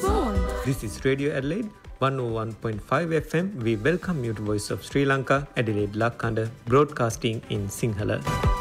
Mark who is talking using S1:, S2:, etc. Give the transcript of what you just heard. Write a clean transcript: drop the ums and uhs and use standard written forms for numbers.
S1: on?
S2: This is Radio Adelaide 101.5 FM. We welcome you to Voice of Sri Lanka, Adelaide Lakanda, broadcasting in Sinhala.